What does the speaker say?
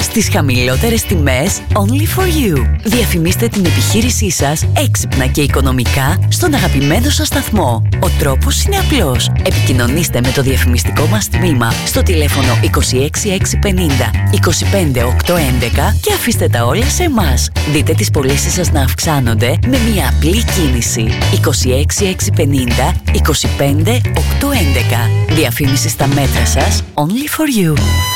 Στις χαμηλότερες τιμές Only for you. Διαφημίστε την επιχείρησή σας έξυπνα και οικονομικά στον αγαπημένο σας σταθμό. Ο τρόπος είναι απλός. Επικοινωνήστε με το διαφημιστικό μας τμήμα στο τηλέφωνο 26650 25811 και αφήστε τα όλα σε εμάς. Δείτε τις πωλήσεις σας να αυξάνονται με μια απλή κίνηση. 26650 25811. Διαφήμιση στα μέτρα σας Only for you.